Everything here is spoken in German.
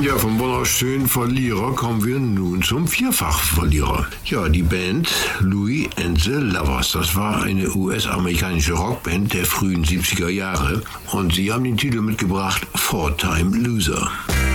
Ja, vom wunderschönen Verlierer kommen wir nun zum Vierfachverlierer. Ja, die Band Louie and the Lovers, das war eine US-amerikanische Rockband der frühen 70er Jahre und sie haben den Titel mitgebracht, Four-Time Loser.